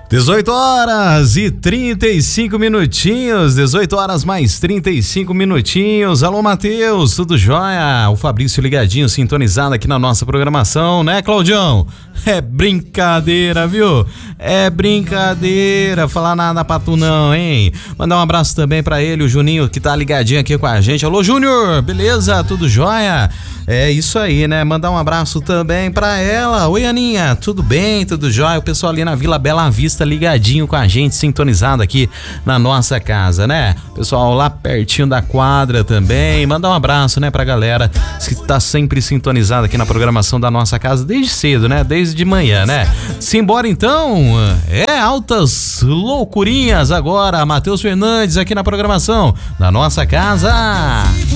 18 horas e 35 minutinhos, 18 horas mais 35 minutinhos. Alô, Matheus, tudo jóia? O Fabrício ligadinho, sintonizado aqui na nossa programação, né, Claudião? É brincadeira, viu? É brincadeira, falar nada pra tu não, hein? Mandar um abraço também pra ele, o Juninho, que tá ligadinho aqui com a gente. Alô, Júnior, beleza? Tudo jóia? É isso aí, né? Mandar um abraço também pra ela. Oi, Aninha, tudo bem? Tudo jóia? O pessoal ali na Vila Bela Vista ligadinho com a gente, sintonizado aqui na nossa casa, né? Pessoal lá pertinho da quadra também. Mandar um abraço, né, pra galera que tá sempre sintonizada aqui na programação da nossa casa desde cedo, né? Desde de manhã, né? Simbora então. É altas loucurinhas agora. Matheus Fernandes aqui na programação da nossa casa.